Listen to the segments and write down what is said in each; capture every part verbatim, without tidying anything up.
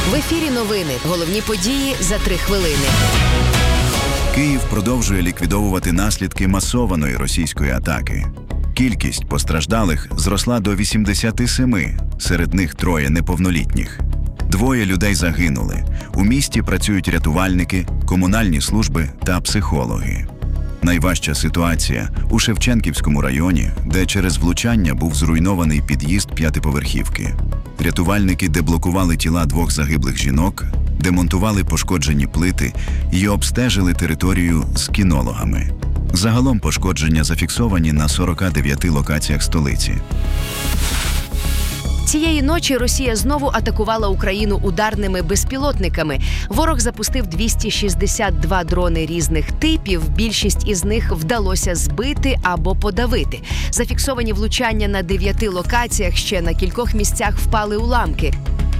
В ефірі новини. Головні події за три хвилини. Київ продовжує ліквідовувати наслідки масованої російської атаки. Кількість постраждалих зросла до вісімдесят сім, серед них троє неповнолітніх. Двоє людей загинули. У місті працюють рятувальники, комунальні служби та психологи. Найважча ситуація у Шевченківському районі, де через влучання був зруйнований під'їзд п'ятиповерхівки. Рятувальники деблокували тіла двох загиблих жінок, демонтували пошкоджені плити і обстежили територію з кінологами. Загалом пошкодження зафіксовані на сорока дев'яти локаціях столиці. Цієї ночі Росія знову атакувала Україну ударними безпілотниками. Ворог запустив двісті шістдесят два дрони різних типів. Більшість із них вдалося збити або подавити. Зафіксовані влучання на дев'яти локаціях, ще на кількох місцях впали уламки.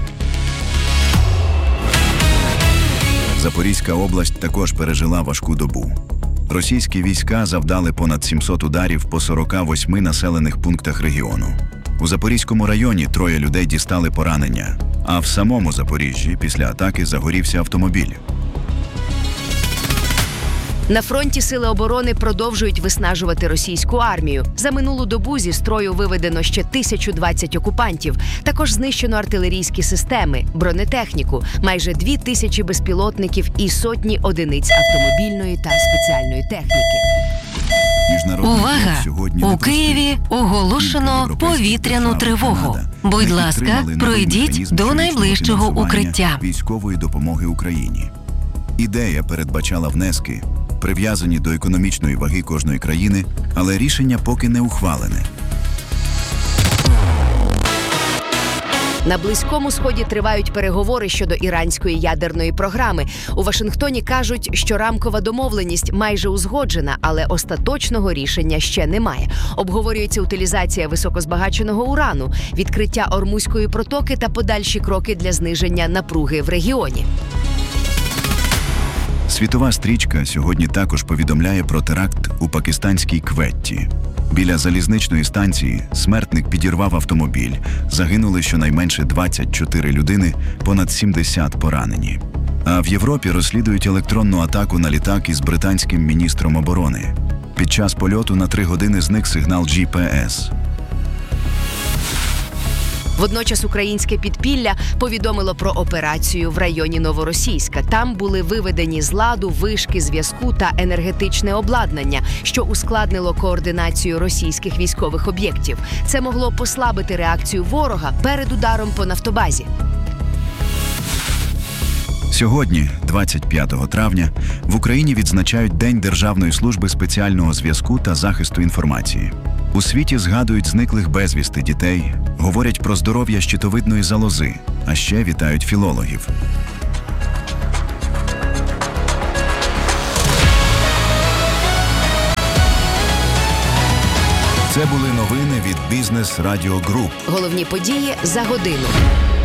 Запорізька область також пережила важку добу. Російські війська завдали понад сімсот ударів по сорока восьми населених пунктах регіону. У Запорізькому районі троє людей дістали поранення, а в самому Запоріжжі після атаки загорівся автомобіль. На фронті сили оборони продовжують виснажувати російську армію. За минулу добу зі строю виведено ще тисячу двадцять окупантів. Також знищено артилерійські системи, бронетехніку, майже дві тисячі безпілотників і сотні одиниць автомобільної та спеціальної техніки. Увага! У Києві оголошено повітряну тривогу. Будь ласка, пройдіть до найближчого укриття. Військової допомоги Україні. Ідея передбачала внески, прив'язані до економічної ваги кожної країни, але рішення поки не ухвалене. На Близькому Сході тривають переговори щодо іранської ядерної програми. У Вашингтоні кажуть, що рамкова домовленість майже узгоджена, але остаточного рішення ще немає. Обговорюється утилізація високозбагаченого урану, відкриття Ормузької протоки та подальші кроки для зниження напруги в регіоні. Світова стрічка сьогодні також повідомляє про теракт у пакистанській Кветті. Біля залізничної станції смертник підірвав автомобіль. Загинули щонайменше двадцять чотири людини, понад сімдесят поранені. А в Європі розслідують електронну атаку на літак із британським міністром оборони. Під час польоту на три години зник сигнал джі пі ес. Водночас українське підпілля повідомило про операцію в районі Новоросійська. Там були виведені з ладу вишки зв'язку та енергетичне обладнання, що ускладнило координацію російських військових об'єктів. Це могло послабити реакцію ворога перед ударом по нафтобазі. Сьогодні, двадцять п'ятого травня, в Україні відзначають День Державної служби спеціального зв'язку та захисту інформації. У світі згадують зниклих безвісти дітей, говорять про здоров'я щитовидної залози, а ще вітають філологів. Це були новини від Бізнес Радіо Груп. Головні події за годину.